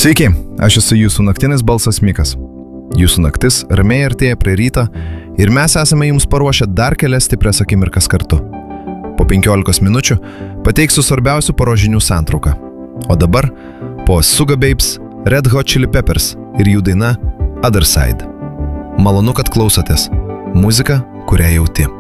Sveiki, aš esu jūsų naktinis balsas Mikas. Jūsų naktis ramiai artėja prie ryto ir mes esame jums paruošę dar kelias stiprias akimirkas kartu. Po 15 minučių pateiksiu svarbiausių paros žinių santrauką. O dabar po Suga Babes, Red Hot Chili Peppers ir jų daina Other Side. Malonu, kad klausotės. Muzika, kurią jauti.